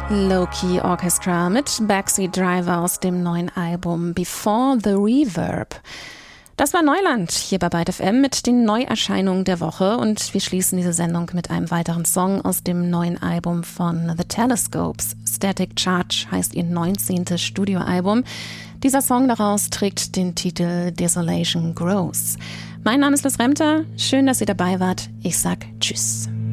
Low-Key Orchestra mit Backseat Driver aus dem neuen Album Before the Reverb. Das war Neuland hier bei Byte FM mit den Neuerscheinungen der Woche und wir schließen diese Sendung mit einem weiteren Song aus dem neuen Album von The Telescopes. Static Charge heißt ihr 19. Studioalbum. Dieser Song daraus trägt den Titel Desolation Grows. Mein Name ist Liz Remter. Schön, dass ihr dabei wart. Ich sag Tschüss.